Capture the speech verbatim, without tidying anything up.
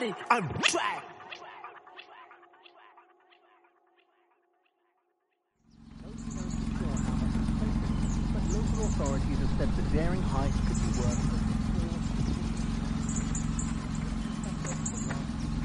ready and try. But local authorities have said the daring heist could be worth